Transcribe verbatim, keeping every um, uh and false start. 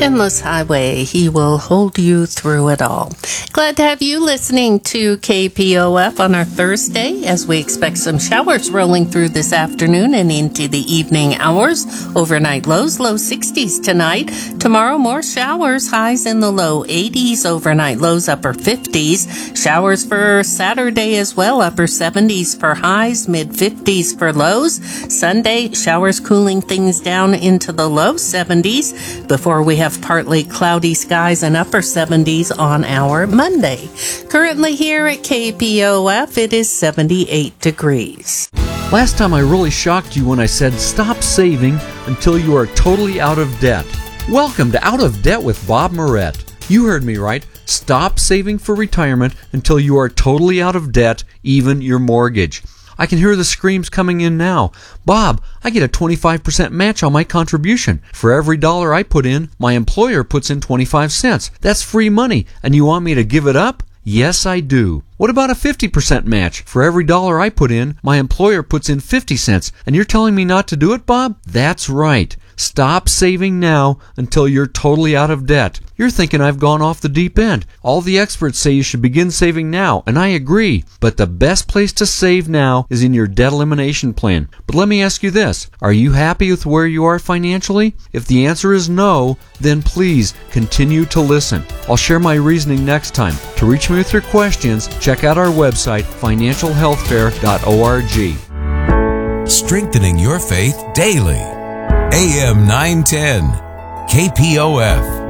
Endless Highway, He will hold you through it all. Glad to have you listening to K P O F on our Thursday as we expect some showers rolling through this afternoon and into the evening hours. Overnight lows, low sixties tonight. Tomorrow, more showers, highs in the low eighties. Overnight lows, upper fifties. Showers for Saturday as well, upper seventies for highs, mid fifties for lows. Sunday, showers cooling things down into the low seventies before we have partly cloudy skies and upper seventies on our Monday. Currently here at K P O F, it is seventy-eight degrees. Last time I really shocked you when I said stop saving until you are totally out of debt. Welcome to Out of Debt with Bob Moret. You heard me right. Stop saving for retirement until you are totally out of debt, even your mortgage. I can hear the screams coming in now. Bob, I get a twenty-five percent match on my contribution. For every dollar I put in, my employer puts in twenty-five cents. That's free money, and you want me to give it up? Yes, I do. What about a fifty percent match? For every dollar I put in, my employer puts in fifty cents, and you're telling me not to do it, Bob? That's right. Stop saving now until you're totally out of debt. You're thinking I've gone off the deep end. All the experts say you should begin saving now, and I agree. But the best place to save now is in your debt elimination plan. But let me ask you this. Are you happy with where you are financially? If the answer is no, then please continue to listen. I'll share my reasoning next time. To reach me with your questions, check out our website, financial healthfare dot org. Strengthening your faith daily. A M nine ten, K P O F.